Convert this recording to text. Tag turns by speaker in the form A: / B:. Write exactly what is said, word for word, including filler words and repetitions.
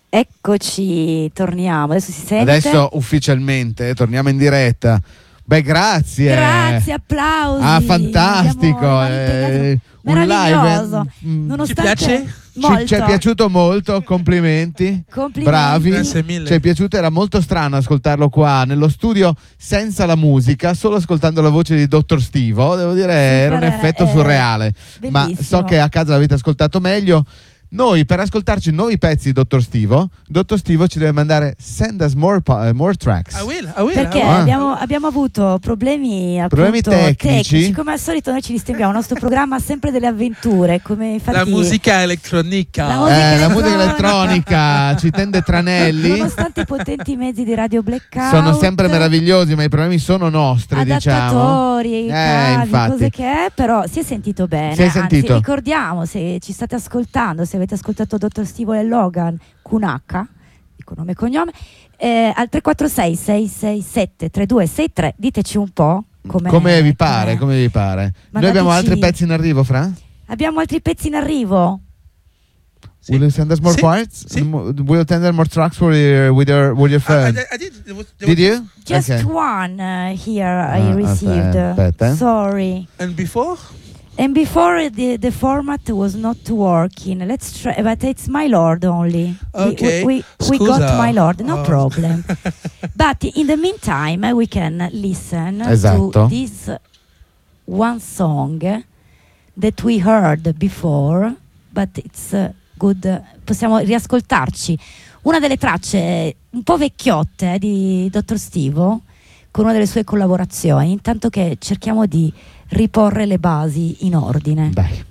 A: Eccoci, torniamo, adesso si sente.
B: Adesso ufficialmente torniamo in diretta. Beh, grazie.
A: Grazie, applausi.
B: Ah, fantastico. Eh, un live.
A: Eh,
C: Ci piace?
A: Molto.
B: Ci, ci è piaciuto molto, complimenti.
A: Complimenti.
B: Bravi.
C: Grazie mille.
B: Ci è piaciuto, era molto strano ascoltarlo qua nello studio senza la musica, solo ascoltando la voce di Dottor Stivo. Devo dire, era un effetto
A: eh,
B: surreale. Ma
A: bellissimo.
B: so che a casa l'avete ascoltato meglio. Noi, per ascoltarci nuovi pezzi di Dottor Stivo, Dottor Stivo ci deve mandare send us more, uh, more tracks.
C: I will, I will,
A: Perché
C: I will.
A: abbiamo, abbiamo avuto problemi, appunto,
B: Problemi tecnici.
A: Come al solito noi ci distinguiamo, il nostro programma ha sempre delle avventure, come infatti
C: La musica elettronica.
A: La musica
B: Eh, la musica
A: elettronica.
B: elettronica ci tende tranelli.
A: Nonostante i potenti mezzi di Radio Blackout,
B: Sono sempre meravigliosi, ma i problemi sono nostri, diciamo.
A: adattatori,
B: Eh,
A: cavi,
B: infatti.
A: cose che è, però si è sentito bene.
B: Si è
A: Anzi,
B: sentito.
A: ricordiamo, se ci state ascoltando, se avete ascoltato Dottor Stivo e Logan con H, dico nome e cognome, eh, al tre quattro sei sei sei sette tre due sei tre, diteci un po' come
B: Come vi pare, come vi pare. Noi abbiamo altri pezzi in arrivo, Fra?
A: Abbiamo altri pezzi in arrivo.
C: Sì.
B: Will you send us more
C: Sì.
B: parts?
C: Sì.
B: Will you send us more tracks for your, with your, with your
C: I, I,
B: friend?
C: I did. There was, there
B: Did
C: was-
B: you?
A: Just
B: Okay.
A: one uh, here I
B: Ah,
A: received.
B: aspetta.
A: Sorry.
C: And before?
A: And before the, the format was not working. Let's try, but it's My Lord only. We-
C: Okay.
A: We, we, we got
C: Scusa.
A: My Lord, no
C: Oh.
A: problem. But in the meantime, we can listen
B: Esatto.
A: to this one song that we heard before, but it's uh, good. uh, Possiamo riascoltarci. Una delle tracce un po' vecchiotte eh, di Dottor Stivo, con una delle sue collaborazioni, intanto che cerchiamo di riporre le basi in ordine.
B: Dai.